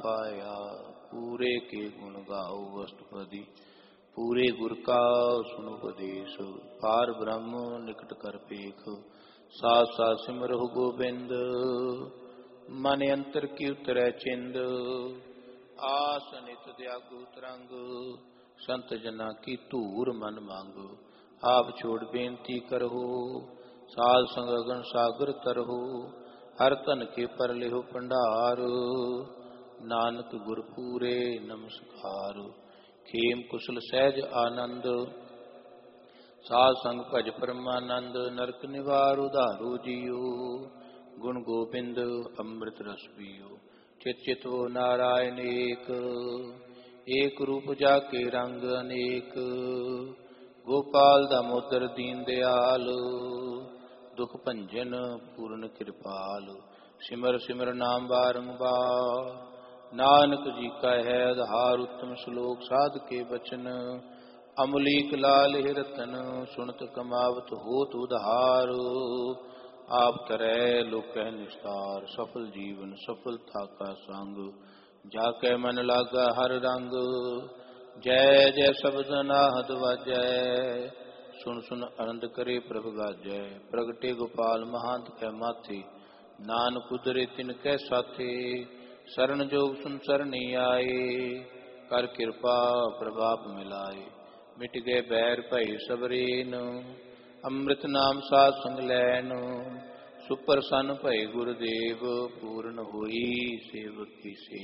पाया। पूरे के गुण गाओ अष्टपदी, पूरे गुर का सुनो उपदेश। पार ब्रह्म निकट कर पेख, साथ साथ सिमरहु गोबिंद। मन अंतर की उतरै चिंद, आस नित त्यागु तरंग। संत जना की धूर मन मांग, आप छोड़ बेनती करहो। साध संग अगन सागर तरहो, हर तन के पर लेहो भंडार। नानक गुर पूरे नमस्कार, खेम कुशल सहज आनंद। साध संग भज परमानंद, नरक निवार उधारो जियो। गुण गोबिंद अमृत रस पियो, चित चित वो नारायण एक। एक रूप जाके रंग अनेक, गोपाल दामोदर दीन दयाल। दुख भंजन पूर्ण कृपाल, सिमर सिमर नाम बारंबार। नानक जी का है आधार, उत्तम श्लोक साध के बचन। अमलीक लाल हे रतन, सुनत कमावत होत उधार। आप तरै लोकै निस्तार, सफल जीवन सफलता का संग। जाकै मन लागा हर रंग, जय जय शब्द नाहद वाजै। सुन सुन आनंद करे प्रभ गाजै। प्रगटे गोपाल महांत कै माथे, नानक उदरे तिनकै साथे। शरण जोग सुन सरनी आए, कर कृपा प्रभाप मिलाए। मिट गए बैर भय सबरेन, अमृत नाम साध संग लैन। सुप्रसन्न भय गुरुदेव, पूर्ण होई सेवक की सेवा।